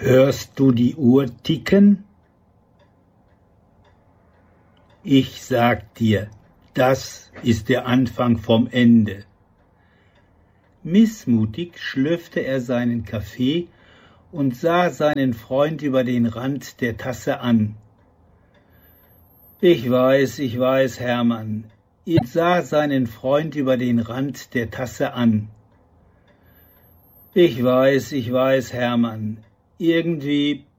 Hörst du die Uhr ticken? Ich sag dir, das ist der Anfang vom Ende. Missmutig schlürfte er seinen Kaffee und sah seinen Freund über den Rand der Tasse an. Ich weiß, Hermann. Er sah seinen Freund über den Rand der Tasse an. Ich weiß, Hermann. Irgendwie